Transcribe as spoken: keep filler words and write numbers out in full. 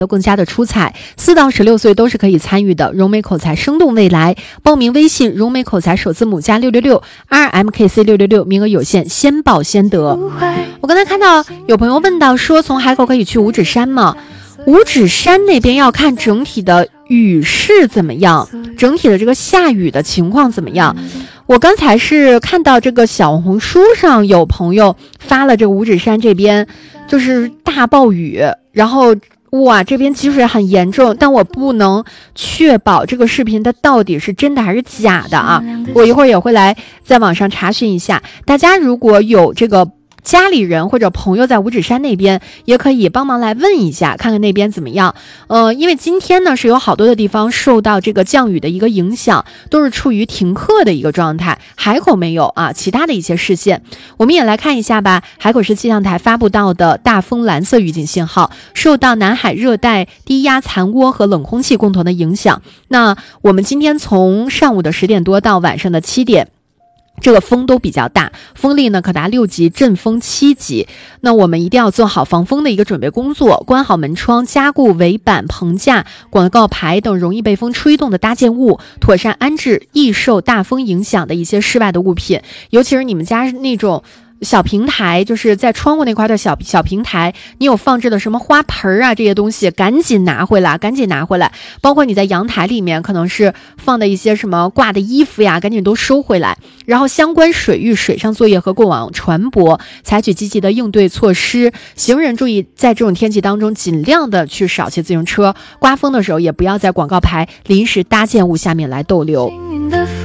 都更加的出彩，四到十六岁都是可以参与的。融美口才生动未来，报名微信融美口才首字母加六六六 R M K C 六六六，名额有限，先报先得。我刚才看到有朋友问到说，从海口可以去五指山吗？五指山那边要看整体的雨势怎么样，整体的这个下雨的情况怎么样。我刚才是看到这个小红书上有朋友发了这个五指山这边就是大暴雨，然后哇，这边积水很严重，但我不能确保这个视频它到底是真的还是假的啊！我一会儿也会来在网上查询一下，大家如果有这个家里人或者朋友在五指山那边，也可以帮忙来问一下，看看那边怎么样。呃，因为今天呢是有好多的地方受到这个降雨的一个影响，都是处于停课的一个状态。海口没有啊，其他的一些市县，我们也来看一下吧。海口市气象台发布到的大风蓝色预警信号，受到南海热带低压残涡和冷空气共同的影响。那我们今天从上午的十点多到晚上的七点。这个风都比较大，风力呢可达六级，阵风七级。那我们一定要做好防风的一个准备工作，关好门窗，加固围板、棚架、广告牌等容易被风吹动的搭建物，妥善安置易受大风影响的一些室外的物品，尤其是你们家那种小平台，就是在窗户那块的小小平台，你有放置的什么花盆啊这些东西，赶紧拿回来，赶紧拿回来。包括你在阳台里面可能是放的一些什么挂的衣服呀，赶紧都收回来。然后相关水域水上作业和过往船舶采取积极的应对措施。行人注意在这种天气当中尽量的去少骑自行车，刮风的时候也不要在广告牌临时搭建物下面来逗留。